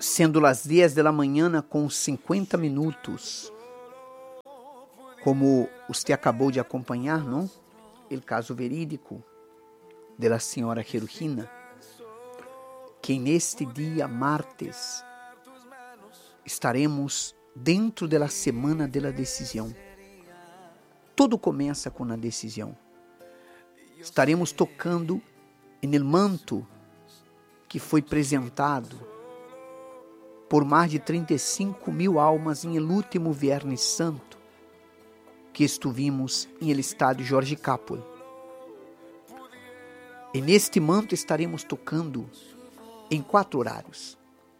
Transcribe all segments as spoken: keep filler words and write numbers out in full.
Sendo las diez de la mañana com cinquenta minutos, como você acabou de acompanhar, não? O caso verídico de la senhora Gerugina, que neste dia martes estaremos dentro da semana da decisão. Tudo começa com a decisão. Estaremos tocando no manto que foi apresentado por mais de trinta e cinco mil almas em el último Viernes Santo, que estuvimos em el estádio Jorge Capwell. E neste manto estaremos tocando em quatro horários: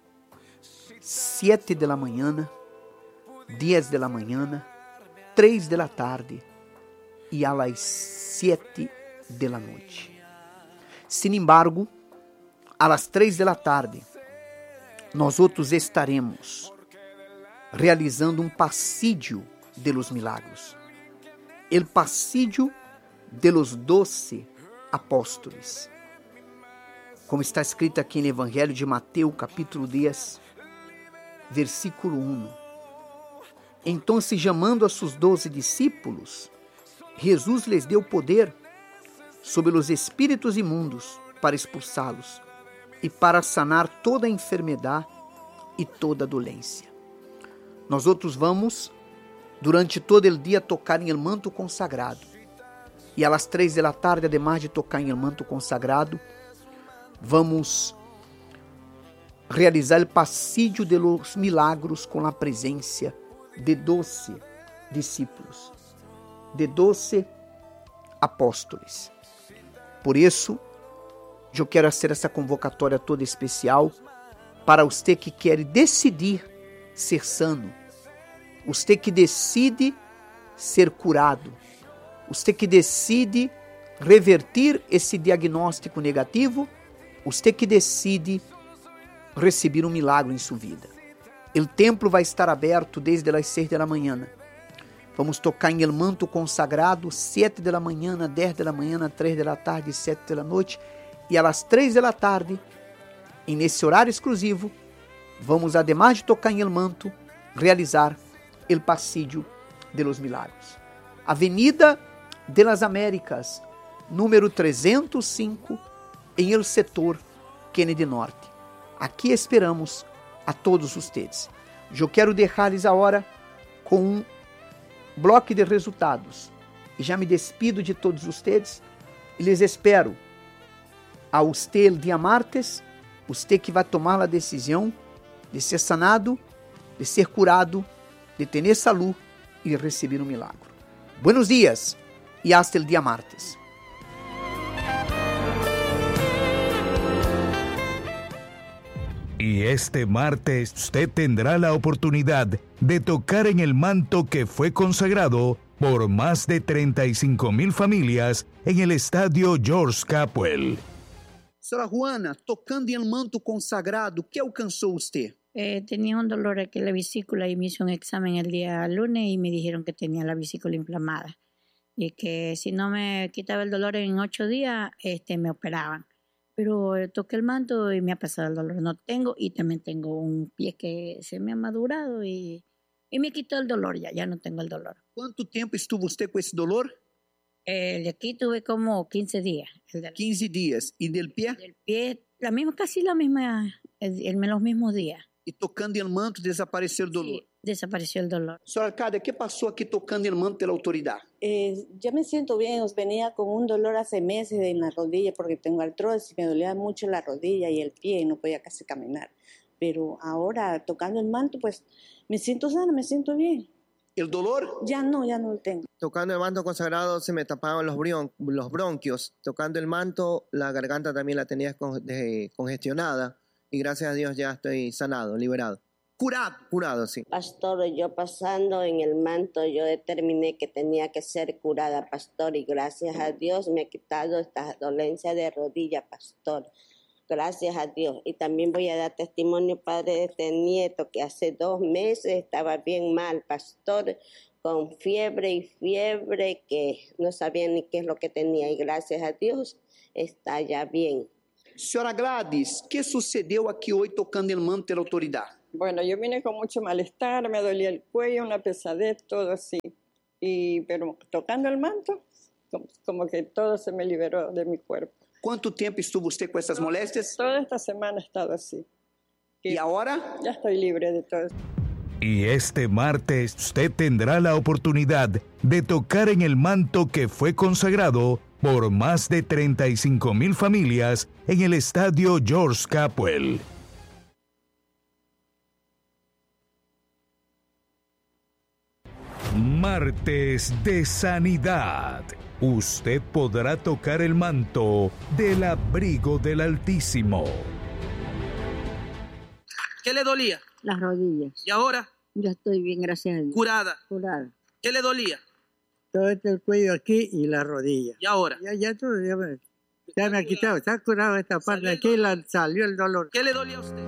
sete da manhã, dez da manhã, três da tarde e a las sete da noite. Sin embargo, a las três da tarde, nós outros estaremos realizando um passídio de los milagros, el passídio de los doce apóstolos, como está escrito aqui no Evangelho de Mateus, capítulo dez, versículo um. Então, se chamando a seus doze discípulos, Jesus lhes deu poder sobre os espíritos imundos para expulsá-los e para sanar toda a enfermidade e toda a dolência. Nós outros vamos, durante todo o dia, tocar em el manto consagrado. E às três da tarde, ademais de tocar em el manto consagrado, vamos realizar o passídio de los milagros com a presença de doze discípulos, de doze apóstolos. Por isso, eu quero fazer essa convocatória toda especial para você que quer decidir ser sano, você que decide ser curado, você que decide revertir esse diagnóstico negativo, você que decide receber um milagre em sua vida. O templo vai estar aberto desde as seis da manhã. Vamos tocar em el manto consagrado, sete da manhã, dez da manhã, três da tarde e sete da noite. E às três da tarde, e nesse horário exclusivo, vamos, ademais de tocar em el manto, realizar el passídio de los milagros. Avenida de las Américas, número trezentos e cinco, em el setor Kennedy Norte. Aqui esperamos a todos vocês. Eu quero deixar-lhes agora com um bloco de resultados. E já me despido de todos vocês e les espero a você el dia martes, você que vai tomar a decisão de ser sanado, de ser curado, de ter saúde e de receber um milagre. Buenos dias e hasta el dia martes. Y este martes usted tendrá la oportunidad de tocar en el manto que fue consagrado por más de treinta y cinco mil familias en el estadio George Capwell. Senhora Juana, tocando em el manto consagrado, ¿qué alcanzó usted? Eh, tenía un dolor aquí en la vesícula y me hizo un examen el día lunes y me dijeron que tenía la vesícula inflamada y que si no me quitaba el dolor en ocho días, este, me operaban. Pero eh, toqué el manto y me ha pasado el dolor. No tengo, y también tengo un pie que se me ha madurado y, y me quitó el dolor ya, ya no tengo el dolor. ¿Cuánto tiempo estuvo usted con ese dolor? El de aquí tuve como quince días. El del, quince días. ¿Y del pie? Del pie, la misma, casi la misma, el, el, los mismos días. ¿Y tocando el manto desapareció el dolor? Sí, desapareció el dolor. Señora Arcadia, ¿qué pasó aquí tocando el manto de la autoridad? Eh, ya me siento bien, os venía con un dolor hace meses en la rodilla porque tengo artrosis, me dolía mucho la rodilla y el pie y no podía casi caminar. Pero ahora tocando el manto, pues me siento sana, me siento bien. ¿El dolor? Ya no, ya no lo tengo. Tocando el manto consagrado se me tapaban los, brion, los bronquios. Tocando el manto, la garganta también la tenía con, de, congestionada. Y gracias a Dios ya estoy sanado, liberado. Curado. Curado, sí. Pastor, yo pasando en el manto, yo determiné que tenía que ser curada, pastor. Y gracias a Dios me ha quitado esta dolencia de rodilla, pastor. Gracias a Dios. Y también voy a dar testimonio, padre, de este nieto que hace dos meses estaba bien mal, pastor, con fiebre y fiebre que no sabía ni qué es lo que tenía. Y gracias a Dios está ya bien. Senhora Gladys, ¿qué sucedeu aqui hoje tocando el manto de la autoridad? Bueno, yo vine con mucho malestar, me dolía el cuello, una pesadez, todo así. Y, pero tocando el manto, como, como que todo se me liberó de mi cuerpo. ¿Cuánto tiempo estuvo usted con estas molestias? Toda esta semana he estado así. ¿Y ahora? Ya estoy libre de todo eso. Y este martes usted tendrá la oportunidad de tocar en el manto que fue consagrado por más de treinta y cinco mil familias en el estadio George Capwell. Martes de Sanidad. Usted podrá tocar el manto del abrigo del Altísimo. ¿Qué le dolía? Las rodillas. ¿Y ahora? Ya estoy bien, gracias a Dios. Curada. Curada. ¿Qué le dolía? Todo este el cuello aquí y la rodilla. ¿Y ahora? Ya, ya todo, ya me, ya me ha quitado, se ha curado esta parte de aquí y la, salió el dolor. ¿Qué le dolía a usted?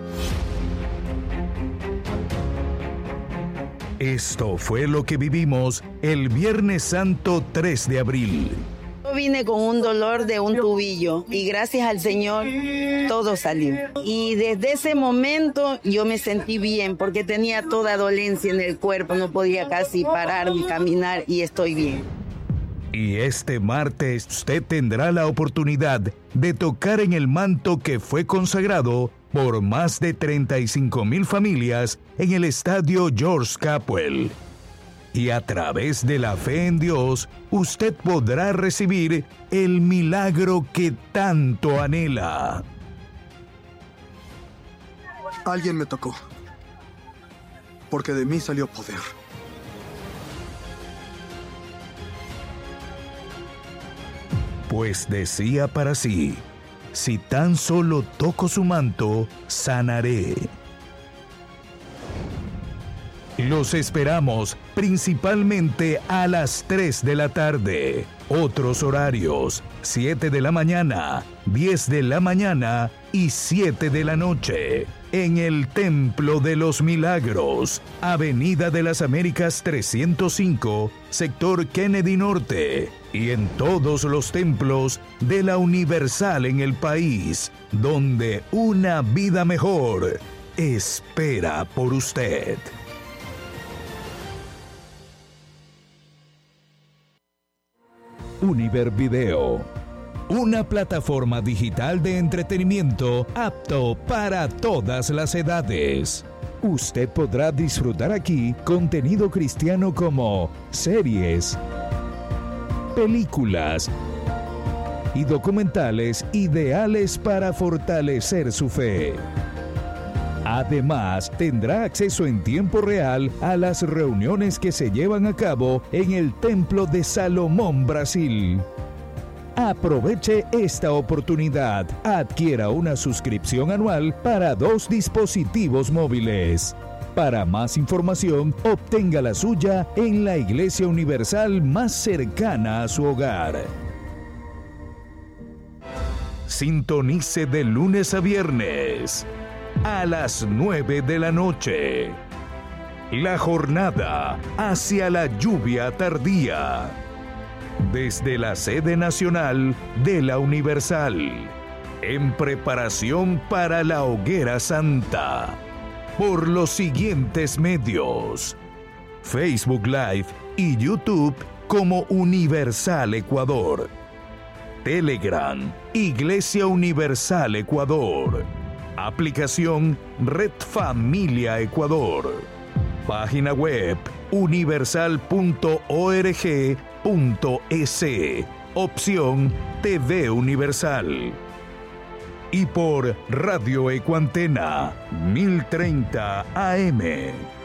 Esto fue lo que vivimos el Viernes Santo tres de abril. Yo vine con un dolor de un tubillo y gracias al Señor todo salió. Y desde ese momento yo me sentí bien porque tenía toda dolencia en el cuerpo, no podía casi parar ni caminar y estoy bien. Y este martes usted tendrá la oportunidad de tocar en el manto que fue consagrado por más de treinta y cinco mil familias en el estadio George Capwell. Y a través de la fe en Dios, usted podrá recibir el milagro que tanto anhela. Alguien me tocó, porque de mí salió poder. Pues decía para sí, si tan solo toco su manto, sanaré. Los esperamos principalmente a las tres de la tarde. Otros horarios, siete de la mañana, diez de la mañana y siete de la noche. En el Templo de los Milagros, Avenida de las Américas trescientos cinco, sector Kennedy Norte. Y en todos los templos de la Universal en el país, donde una vida mejor espera por usted. Univer Video, una plataforma digital de entretenimiento apto para todas las edades. Usted podrá disfrutar aquí contenido cristiano como series, películas y documentales ideales para fortalecer su fe. Además, tendrá acceso en tiempo real a las reuniones que se llevan a cabo en el Templo de Salomón, Brasil. Aproveche esta oportunidad. Adquiera una suscripción anual para dos dispositivos móviles. Para más información, obtenga la suya en la Iglesia Universal más cercana a su hogar. Sintonice de lunes a viernes a las nueve de la noche. La jornada hacia la lluvia tardía. Desde la sede nacional de la Universal. En preparación para la hoguera santa. Por los siguientes medios: Facebook Live y YouTube como Universal Ecuador. Telegram, Iglesia Universal Ecuador. Aplicación Red Familia Ecuador. Página web universal punto org punto es. Opción T V Universal. Y por Radio Ecuantena mil treinta A M.